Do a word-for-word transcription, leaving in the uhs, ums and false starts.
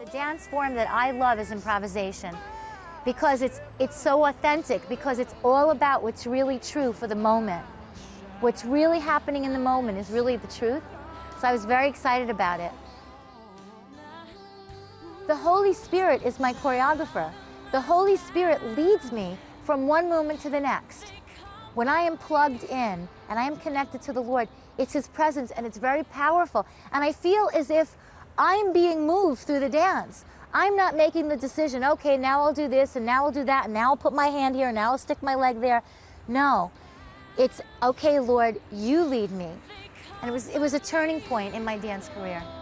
dance form that I love is improvisation because it's, it's so authentic, because it's all about what's really true for the moment. What's really happening in the moment is really the truth. So I was very excited about it. The Holy Spirit is my choreographer. The Holy Spirit leads me from one moment to the next. When I am plugged in and I am connected to the Lord, it's His presence and it's very powerful. And I feel as if I'm being moved through the dance. I'm not making the decision, okay, now I'll do this and now I'll do that and now I'll put my hand here and now I'll stick my leg there. No, it's, okay, Lord, you lead me. And it was, it was a turning point in my dance career.